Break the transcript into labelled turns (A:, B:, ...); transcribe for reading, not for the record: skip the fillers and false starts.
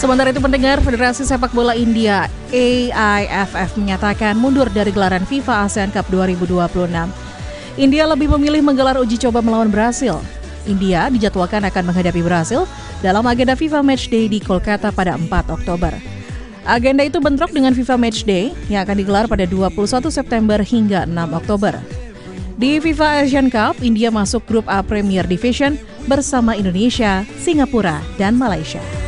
A: Sementara itu pendengar, Federasi Sepak Bola India AIFF menyatakan mundur dari gelaran FIFA ASEAN Cup 2026. India lebih memilih menggelar uji coba melawan Brasil. India dijadwalkan akan menghadapi Brasil dalam agenda FIFA Matchday di Kolkata pada 4 Oktober. Agenda itu bentrok dengan FIFA Matchday yang akan digelar pada 21 September hingga 6 Oktober. Di FIFA Asian Cup, India masuk grup A Premier Division bersama Indonesia, Singapura, dan Malaysia.